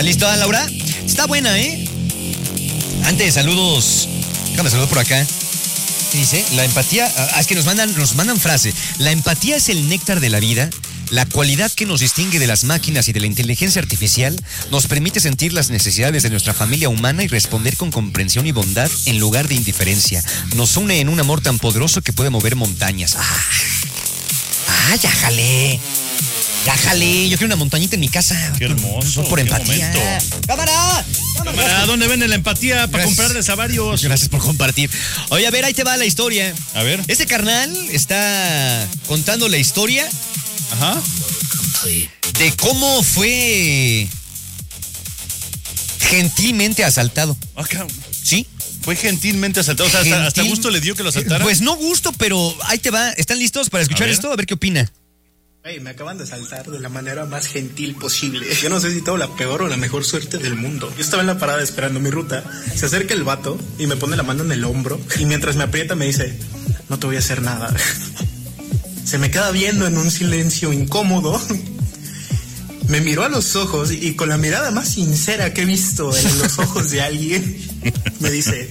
¿Está listo, Laura? Está buena, ¿eh? Antes, saludos. Déjame saludar por acá. ¿Qué dice? La empatía... es que nos mandan frase. La empatía es el néctar de la vida. La cualidad que nos distingue de las máquinas y de la inteligencia artificial nos permite sentir las necesidades de nuestra familia humana y responder con comprensión y bondad en lugar de indiferencia. Nos une en un amor tan poderoso que puede mover montañas. Ya jalé. Ya jalé. Yo quiero una montañita en mi casa. Qué hermoso. Por empatía. Momento. ¡Cámara! Cámara, ¿dónde venden la empatía para comprarles a varios? Gracias por compartir. Oye, a ver, ahí te va la historia. A ver. Este carnal está contando la historia. Ajá. De cómo fue gentilmente asaltado. Acá. ¿Sí? Fue gentilmente asaltado. O sea, hasta gusto le dio que lo asaltaran. Pues no gusto, pero ahí te va. ¿Están listos para escuchar esto? A ver qué opina. Hey, me acaban de asaltar de la manera más gentil posible. Yo no sé si tengo la peor o la mejor suerte del mundo. Yo estaba en la parada esperando mi ruta. Se acerca el vato y me pone la mano en el hombro. Y mientras me aprieta me dice, no te voy a hacer nada. Se me queda viendo en un silencio incómodo. Me miró a los ojos y con la mirada más sincera que he visto en los ojos de alguien, me dice,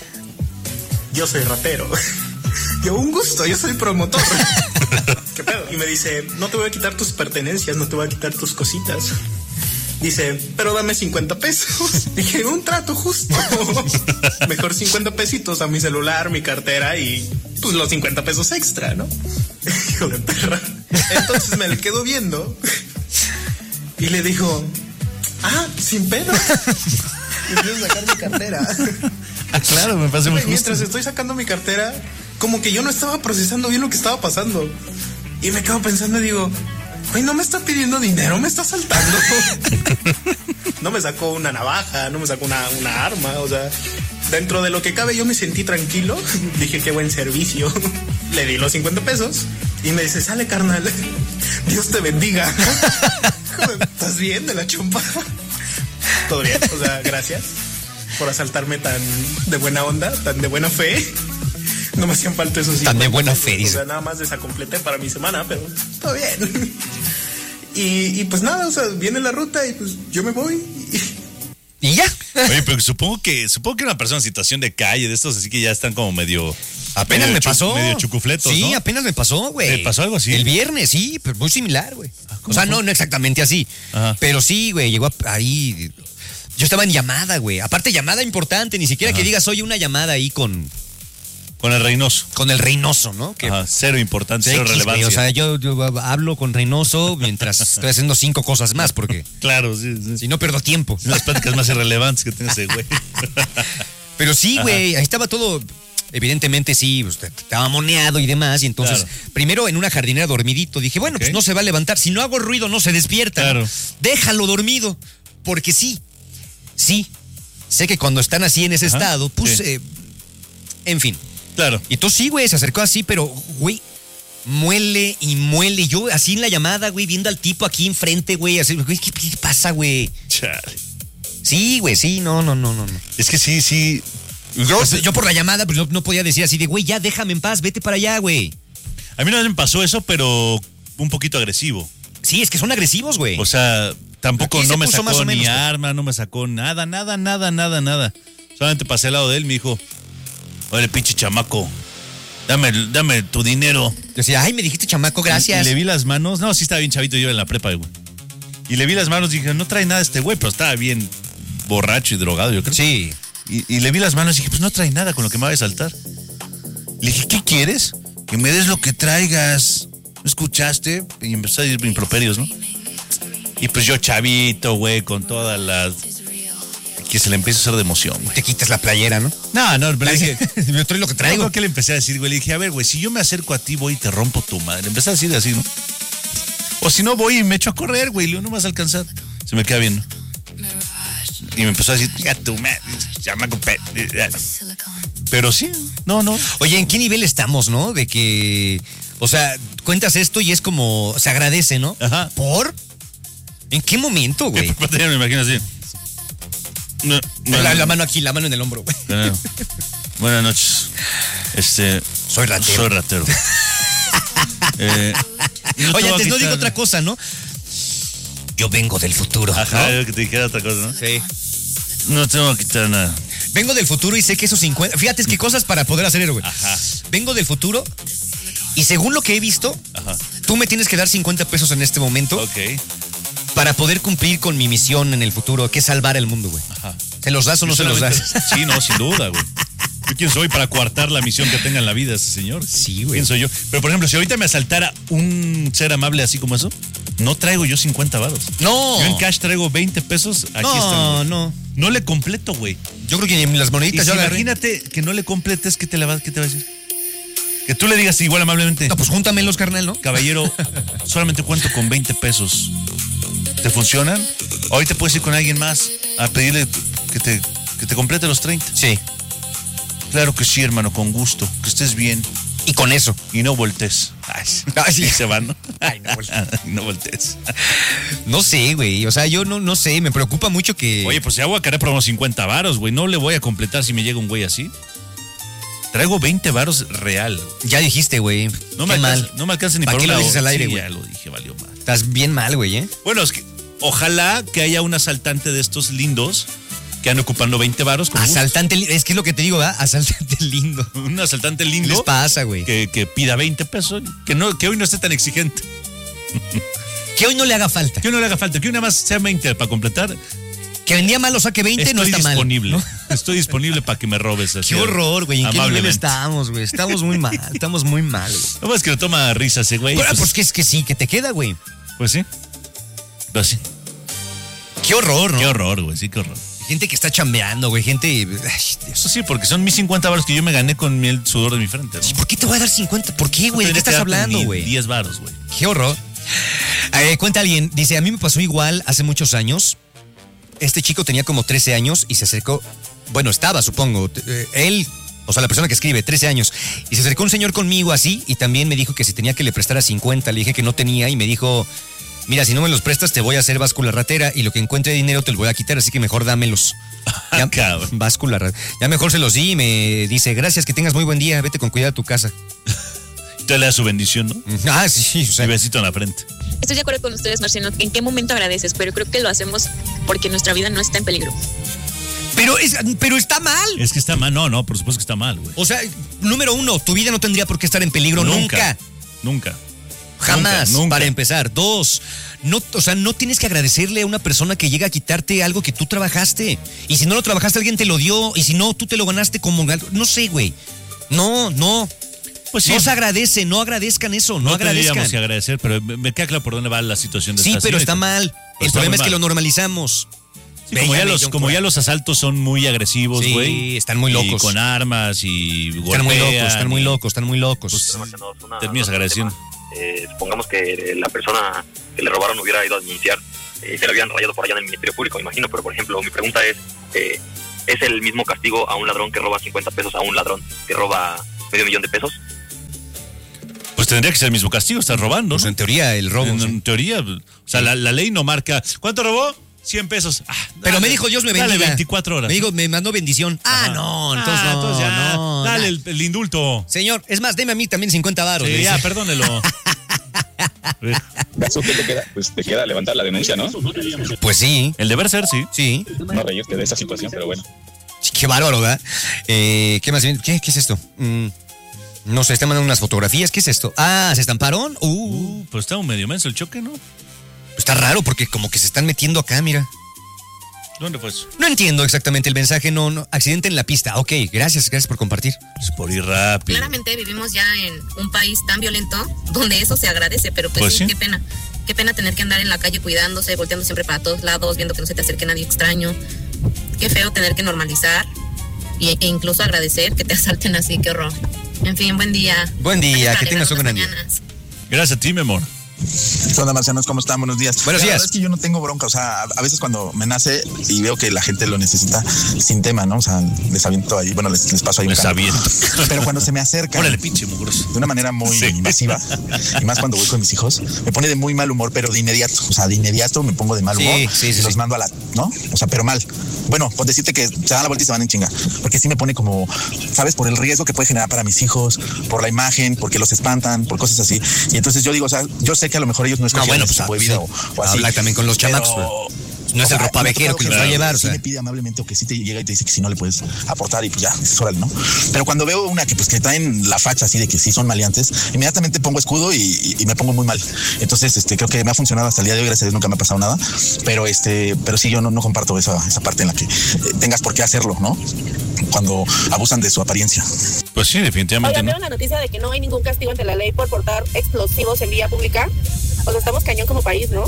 yo soy rapero. Yo, un gusto, yo soy promotor. ¿Qué pedo? Y me dice, no te voy a quitar tus pertenencias, no te voy a quitar tus cositas. Dice, pero dame 50 pesos. Dije, un trato justo. Mejor 50 pesitos a mi celular, mi cartera y pues los 50 pesos extra, ¿no? Hijo de perra. Entonces me le quedo viendo y le digo, sin pedo. Y empiezo a sacar mi cartera. Claro, me parece muy justo. Mientras estoy sacando mi cartera, como que yo no estaba procesando bien lo que estaba pasando. Y me quedo pensando y digo, güey, no me está pidiendo dinero, me está asaltando. No me sacó una navaja, no me sacó una arma, o sea, dentro de lo que cabe yo me sentí tranquilo. Dije, qué buen servicio. Le di los 50 pesos y me dice, sale, carnal, Dios te bendiga. ¿Estás bien de la chompa? Todo bien, o sea, gracias por asaltarme tan de buena onda, tan de buena fe. No me hacían falta esos 50 tan de buena fe, pesos, o sea, nada más desacompleté para mi semana, pero todo bien. Y pues nada, o sea, viene la ruta y pues yo me voy y ya. Oye, pero supongo que una persona en situación de calle, de estos así que ya están como medio... Apenas me pasó. Medio chucufletos, sí, ¿no? apenas me pasó, güey. ¿Te pasó algo así? El viernes, sí, pero muy similar, güey. O sea, no exactamente así. Ajá. Pero sí, güey, llegó ahí... Yo estaba en llamada, güey. Aparte, llamada importante, ni siquiera que digas, oye, una llamada ahí con el Reynoso. Con el Reynoso, ¿no? Que cero importante, cero relevancia. O sea, yo hablo con Reynoso mientras estoy haciendo 5 cosas más, porque... Claro, sí. Si no, pierdo tiempo. Las pláticas más irrelevantes que tiene ese güey. Pero sí, güey, ahí estaba todo... Evidentemente sí, estaba moneado y demás, y entonces, primero en una jardinera dormidito, dije, bueno, pues no se va a levantar, si no hago ruido no se despierta, claro. ¿no? Déjalo dormido, porque sí, sé que cuando están así en ese estado, pues, en fin. Claro. Y entonces sí, güey, se acercó así, pero, güey, muele y muele, yo así en la llamada, güey, viendo al tipo aquí enfrente, güey, así, güey, ¿qué pasa, güey? Chale. Sí, güey, sí, no. Es que sí. Yo por la llamada pues no podía decir así de, güey, ya déjame en paz, vete para allá, güey. A mí no me pasó eso, pero un poquito agresivo. Sí, es que son agresivos, güey. O sea, tampoco no me sacó más o menos, ni arma, no me sacó nada. Solamente pasé al lado de él y me dijo, oye, pinche chamaco, dame tu dinero. Yo decía, ay, me dijiste chamaco, gracias. Y le vi las manos, no, sí estaba bien chavito, yo en la prepa, güey. Y le vi las manos y dije, no trae nada este güey, pero estaba bien borracho y drogado, yo creo. Sí. Y le vi las manos y dije, pues no trae nada con lo que me va a saltar. Le dije, ¿qué quieres? Que me des lo que traigas. ¿No escuchaste? Y empezó a decir improperios, ¿no? Y pues yo chavito, güey, con todas las... Que se le empieza a hacer de emoción, güey. Te quitas la playera, ¿no? No, pero le dije... Yo traigo lo que traigo. Creo que le empecé a decir, güey. Le dije, a ver, güey, si yo me acerco a ti, voy y te rompo tu madre. Le empecé a decir así, ¿no? O si no, voy y me echo a correr, güey. No me vas a alcanzar. Se me queda viendo. Y me empezó a decir, ya tú, chamaco. Pero sí, no. Oye, ¿en qué nivel estamos, no? De que, o sea, cuentas esto y es como, se agradece, ¿no? Ajá. ¿Por? ¿En qué momento, güey? Me imagino así. La mano aquí, la mano en el hombro, güey. Buenas noches. Soy ratero. No Oye, antes no digo otra cosa, ¿no? yo vengo del futuro. Ajá, ¿no? que te dijera otra cosa, ¿no? Sí. No tengo que quitar nada. Vengo del futuro y sé que esos 50... Fíjate, es que cosas para poder hacer, güey. Ajá. Vengo del futuro y según lo que he visto, Ajá. tú me tienes que dar 50 pesos en este momento Ok. para poder cumplir con mi misión en el futuro, que es salvar el mundo, güey. Ajá. ¿Se los das o no se los das? Sí, no, sin duda, güey. ¿Yo quién soy para coartar la misión que tenga en la vida ese señor? Sí, güey. ¿Quién soy yo? Pero, por ejemplo, si ahorita me asaltara un ser amable así como eso, no traigo yo 50 varos. No. Yo en cash traigo 20 pesos. Aquí están. No, no. No le completo, güey. Yo creo que ni las Y moneditas si yo agarré. imagínate que no le completes, ¿qué te va a decir? Que tú le digas igual amablemente, No, pues júntamelos, carnal, ¿no? caballero, solamente cuento con 20 pesos. ¿Te funcionan? Hoy te puedes ir con alguien más a pedirle que te complete los 30. Sí. Claro que sí, hermano, con gusto. Que estés bien. Y con eso. Y no voltees. Ay, Ay, sí. Y se van, ¿no? Ay, no voltees. Y no voltees. No sé, güey. O sea, yo no sé. Me preocupa mucho que... Oye, pues si hago a querer por unos 50 varos, güey. No le voy a completar si me llega un güey así. Traigo 20 varos real. Ya dijiste, güey. No Qué me mal. alcanza, no me alcanza ni ¿Para para qué una lo dices hora. al aire, Sí, güey? ya lo dije, valió mal. Estás bien mal, güey, ¿eh? Bueno, es que ojalá que haya un asaltante de estos lindos que ande ocupando 20 varos. Con gusto. Asaltante... Es que es lo que te digo, ¿verdad? Asaltante lindo. Un asaltante ¿Qué lindo les pasa, güey? que pida 20 pesos. Que hoy no esté tan exigente. Que hoy no le haga falta. Que hoy no le haga falta. Que hoy nada más sea 20 para completar. Que vendía mal o saque 20 Estoy no está mal. disponible. ¿no? Estoy disponible para que me robes así. Qué horror, güey. ¿En qué nivel amablemente. estamos, güey? Estamos muy mal. Estamos muy mal, güey. No, es que le toma risa ese güey. Bueno, pues que es que sí, que te queda, güey. Pues sí. Pues sí. Qué horror, ¿no? Qué horror, güey. Sí, qué horror. Gente que está chambeando, güey. Gente... Ay, Dios. Eso sí, porque son mis 50 varos que yo me gané con el sudor de mi frente, ¿no? ¿Por qué te voy a dar 50? ¿Por qué, güey? ¿De qué estás hablando, güey? 10 varos, güey. Qué horror. Cuenta alguien, dice, a mí me pasó igual hace muchos años. Este chico tenía como 13 años y se acercó, bueno, estaba, supongo, él, o sea, la persona que escribe, 13 años, y se acercó un señor conmigo así y también me dijo que si tenía que le prestara 50, le dije que no tenía y me dijo, mira, si no me los prestas te voy a hacer báscula ratera y lo que encuentre de dinero te lo voy a quitar, así que mejor dámelos. Ya, Cabrón. báscula ratera. Ya mejor se los di y me dice, gracias, que tengas muy buen día, vete con cuidado a tu casa. Usted le da su bendición, ¿no? Ah, sí, o sea, Y besito en la frente. Estoy de acuerdo con ustedes, Marciano. ¿En qué momento agradeces? Pero creo que lo hacemos porque nuestra vida no está en peligro. pero está mal. Es que está mal. No, por supuesto que está mal, güey. O sea, número uno, tu vida no tendría por qué estar en peligro nunca. Nunca. Jamás, Nunca. para empezar. Dos, no, o sea, no tienes que agradecerle a una persona que llega a quitarte algo que tú trabajaste. Y si no lo trabajaste, alguien te lo dio. Y si no, tú te lo ganaste como algo. No sé, güey. No. Pues sí. No se agradece, no agradezcan eso, no agradezcan. tendríamos que agradecer, pero me queda claro por dónde va la situación de Sí, esta pero está señorita. mal. El está problema muy es que mal. lo normalizamos. Sí, como ya los asaltos son muy agresivos, Sí, güey. están muy locos. Y con armas y Están muy golpean locos, están muy y- locos, están muy locos. Pues, terminas agradeciendo. Supongamos que la persona que le robaron hubiera ido a denunciar, se le habían rayado por allá en el Ministerio Público, me imagino, pero por ejemplo, mi pregunta ¿es el mismo castigo a un ladrón que roba 50 pesos a un ladrón que roba $500,000 de pesos? Pues tendría que ser el mismo castigo, estás robando, Pues ¿no? en teoría, el robo. En sí. teoría, o sea, Sí. la ley no marca. ¿Cuánto robó? 100 pesos. Pero me dijo Dios me bendiga. Dale 24 horas. Me mandó bendición. Ajá. No, entonces no. entonces ya, no, dale el indulto. Señor, es más, deme a mí también 50 varos. Sí, le ya, dice. perdónelo. ¿Caso que te queda? Pues te queda levantar la denuncia, ¿no? Pues sí, El deber ser, sí. sí. No reírte de esa situación, pero bueno. Sí, qué bárbaro, ¿verdad? ¿Qué más bien? ¿Qué es esto? No sé, están mandando unas fotografías. ¿Qué es esto? Ah, ¿se estamparon? Pues está un medio menso el choque, ¿no? Está raro porque como que se están metiendo acá, mira. ¿Dónde fue eso? No entiendo exactamente el mensaje, no. Accidente en la pista. Ok, gracias por compartir. Es por ir rápido. Claramente vivimos ya en un país tan violento donde eso se agradece, pero Pues sí, sí. qué pena. Qué pena tener que andar en la calle cuidándose, volteando siempre para todos lados, viendo que no se te acerque nadie extraño. Qué feo tener que normalizar e incluso agradecer que te asalten así, qué horror. En fin, buen día. Buen día, Para que tengas un alegrar gran día. las mañanas. Gracias a ti, mi amor. ¿Qué onda, marcianos? ¿Cómo están? Buenos días. Buenos La días. verdad es que yo no tengo bronca, o sea, a veces cuando me nace y veo que la gente lo necesita sin tema, ¿no? O sea, les aviento ahí, bueno, les paso ahí un Les canto. aviento. Pero cuando se me acerca Órale, pinche mugroso. de una manera muy Sí. masiva, y más cuando voy con mis hijos, me pone de muy mal humor, pero de inmediato, o sea, de inmediato me pongo de mal Sí, humor sí, y sí, los sí. mando a la, ¿no? O sea, pero mal. Bueno, pues decirte que se dan la vuelta y se van en chinga, porque sí me pone como, ¿sabes? Por el riesgo que puede generar para mis hijos, por la imagen, porque los espantan, por cosas así. Y entonces yo digo, o sea, yo sé sé que a lo mejor ellos no escogieron ese tipo de vida o así. Habla también con los chamacos, no es el ropavejero que los va a llevar. Sí le pide amablemente o que sí te llega y te dice que si no le puedes aportar y pues ya, es órale, ¿no? Pero cuando veo una que pues que traen la facha así de que sí son maleantes, inmediatamente pongo escudo y me pongo muy mal. Entonces, creo que me ha funcionado hasta el día de hoy, gracias a Dios nunca me ha pasado nada, pero sí, yo no comparto esa parte en la que tengas por qué hacerlo, ¿no? Cuando abusan de su apariencia. Pues sí, definitivamente. Oigan, ¿vieron la noticia de que no hay ningún castigo ante la ley por portar explosivos en vía pública? O sea, estamos cañón como país, ¿no?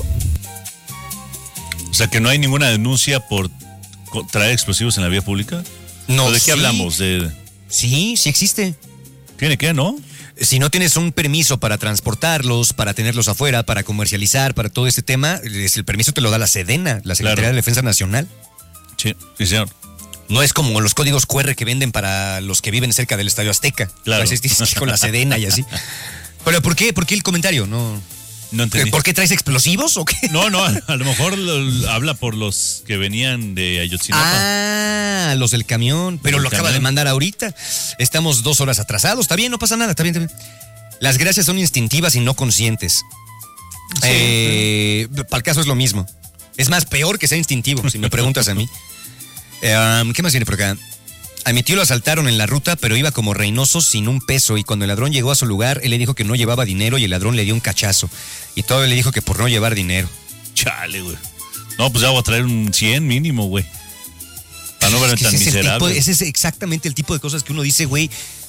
O sea, que no hay ninguna denuncia por traer explosivos en la vía pública. No. ¿De qué hablamos? Sí existe. ¿Tiene que, no? Si no tienes un permiso para transportarlos, para tenerlos afuera, para comercializar, para todo este tema, el permiso te lo da la Sedena, la Secretaría de Defensa Nacional. Sí, señor. No es como los códigos QR que venden para los que viven cerca del Estadio Azteca. Claro. A veces tienes con la Sedena y así. ¿Pero por qué? ¿Por qué el comentario? No entendí. ¿Por qué traes explosivos o qué? No, a lo mejor habla por los que venían de Ayotzinapa. Los del camión, pero lo acaba de mandar ahorita. Estamos 2 horas atrasados, está bien, no pasa nada, está bien. Las gracias son instintivas y no conscientes. Sí. Para el caso es lo mismo. Es más, peor que sea instintivo, si me preguntas a mí. ¿Qué más viene por acá? A mi tío lo asaltaron en la ruta, pero iba como Reynoso sin un peso. Y cuando el ladrón llegó a su lugar, él le dijo que no llevaba dinero y el ladrón le dio un cachazo. Y todavía le dijo que por no llevar dinero. Chale, güey. No, pues ya voy a traer un 100 mínimo, güey. Para no verme tan miserable. Ese es exactamente el tipo de cosas que uno dice, güey.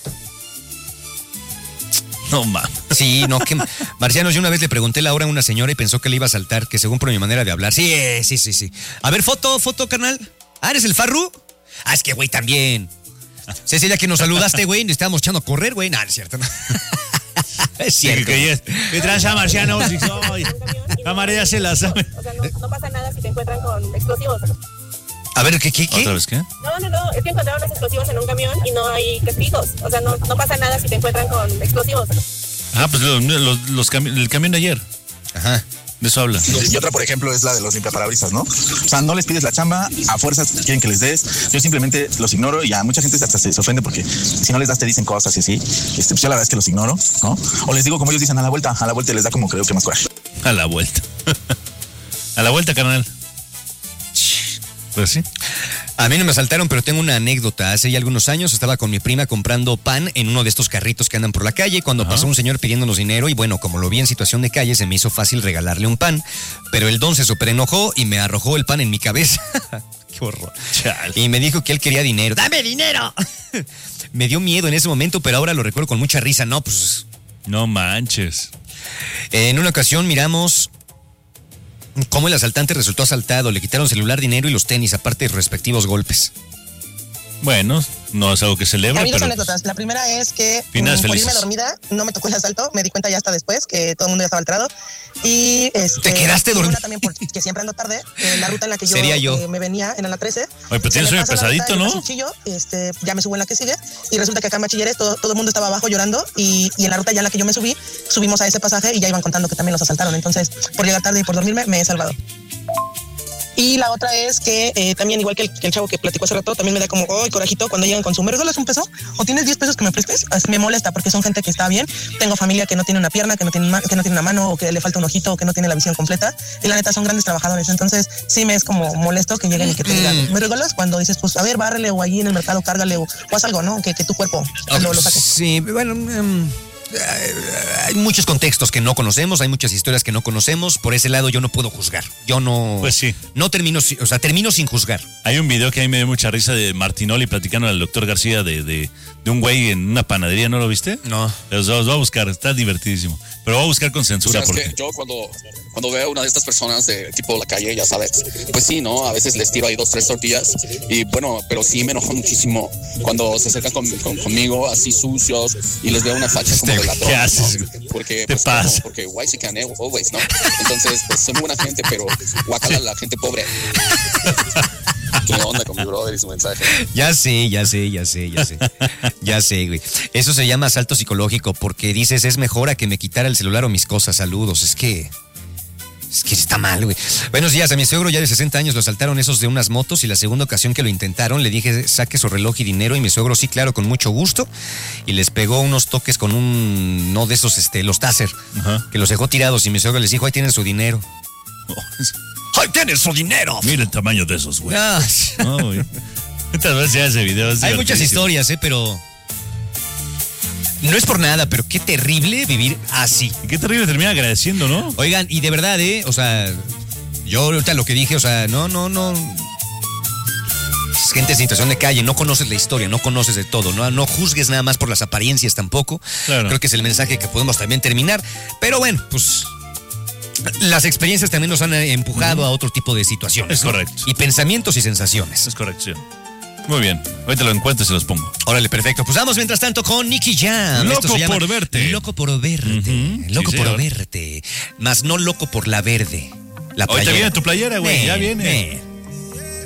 No, mames. Sí, no, que... Marcianos, yo una vez le pregunté la hora a una señora y pensó que le iba a asaltar, que según por mi manera de hablar. Sí. A ver, foto, carnal. ¿Eres el Farru? Es que, güey, también. Cecilia, que nos saludaste, güey, nos estábamos echando a correr, güey. No, es cierto, no. Es cierto. ¿Qué tranza, Marciano? La María se la sabe. O sea, no pasa nada si te encuentran con explosivos. A ver, ¿qué? ¿Otra vez qué? No, es que encontraron los explosivos en un camión y no hay castigos. O sea, no pasa nada si te encuentran con explosivos. Pues el camión de ayer. Ajá. De eso habla. Y otra, por ejemplo, es la de los limpiaparabrisas, ¿no? O sea, no les pides la chamba, a fuerzas quieren que les des. Yo simplemente los ignoro y a mucha gente hasta se ofende porque si no les das te dicen cosas y así. Pues yo la verdad es que los ignoro, ¿no? O les digo como ellos dicen, a la vuelta y les da como creo que más coraje. A la vuelta. A la vuelta, carnal. Pues sí. A mí no me asaltaron, pero tengo una anécdota. Hace ya algunos años estaba con mi prima comprando pan en uno de estos carritos que andan por la calle cuando pasó un señor pidiéndonos dinero y bueno, como lo vi en situación de calle, se me hizo fácil regalarle un pan, pero el don se súper enojó y me arrojó el pan en mi cabeza. Qué horror. Chale. Y me dijo que él quería dinero. ¡Dame dinero! Me dio miedo en ese momento, pero ahora lo recuerdo con mucha risa. No, pues... No manches. En una ocasión miramos... cómo el asaltante resultó asaltado, le quitaron celular, dinero y los tenis, aparte de respectivos golpes. Bueno, no es algo que celebre, hay dos pero... anécdotas. La primera es que Finales por felices. irme dormida no me tocó el asalto, me di cuenta ya hasta después que todo el mundo ya estaba alterado. Y ¿te quedaste dormido? También porque siempre ando tarde, la ruta en la que yo me venía en la 13. Oye, pero tienes sueño pesadito, ¿no? Ya me subo en la que sigue y resulta que acá en Bachilleres todo el mundo estaba abajo llorando y en la ruta ya en la que yo me subimos a ese pasaje y ya iban contando que también los asaltaron. Entonces, por llegar tarde y por dormirme, me he salvado. Y la otra es que también, igual que el chavo que platicó hace rato, también me da como, corajito cuando llegan con su, ¿me regalas un peso? ¿O tienes 10 pesos que me prestes? Me molesta porque son gente que está bien. Tengo familia que no tiene una pierna, que no tiene una mano, o que le falta un ojito, o que no tiene la visión completa. Y la neta son grandes trabajadores. Entonces, sí me es como molesto que lleguen y que te digan, ¿me regalas? Cuando dices, pues, a ver, bárrele, o allí en el mercado, cárgale, o haz algo, ¿no? Que tu cuerpo lo saque. Sí, bueno... hay muchos contextos que no conocemos, hay muchas historias que no conocemos. Por ese lado yo no puedo juzgar. Yo no... Pues sí. No termino sin juzgar. Hay un video que a mí me dio mucha risa de Martinoli platicando al doctor García de un güey en una panadería, ¿no lo viste? No. Los voy a buscar, está divertidísimo. Pero voy a buscar con censura. O sea, es que yo cuando veo una de estas personas de tipo la calle, ya sabes, pues sí, ¿no? A veces les tiro ahí 2, 3 tortillas y bueno, pero sí me enoja muchísimo cuando se acercan conmigo así sucios y les veo una facha como de ladrón. ¿Qué haces? ¿No? Porque, ¿Qué pasa? Porque why she can always, ¿no? Entonces, pues soy muy buena gente, pero guacala la gente pobre. ¿Qué onda con mi brother y su mensaje? Ya sé, güey. Eso se llama asalto psicológico porque dices, es mejor a que me quitara el celular o mis cosas. Saludos. Es que Es que está mal, güey. Buenos días, a mi suegro ya de 60 años lo asaltaron esos de unas motos y la segunda ocasión que lo intentaron le dije saque su reloj y dinero y mi suegro sí, claro, con mucho gusto y les pegó unos toques con no de esos, los Taser, que los dejó tirados y mi suegro les dijo, ahí tienen su dinero. ¡Ahí tienen su dinero! Mira el tamaño de esos, güey. No, güey. Muchas veces ese video es hay muchas historias, pero... No es por nada, pero qué terrible vivir así. Qué terrible termina agradeciendo, ¿no? Oigan, y de verdad, o sea, yo ahorita lo que dije, o sea, no. Es gente en situación de calle, no conoces la historia, no conoces de todo, no juzgues nada más por las apariencias tampoco. Claro. Creo que es el mensaje que podemos también terminar. Pero bueno, pues las experiencias también nos han empujado a otro tipo de situaciones. Es correcto. Y pensamientos y sensaciones. Es correcto, sí. Muy bien, ahorita lo encuentro y se los pongo. Órale, perfecto. Pues vamos mientras tanto con Nicky Jam. Loco por verte. Loco por verte. Loco por verte. Más no loco por la verde. La ahorita viene tu playera, güey. Ya viene.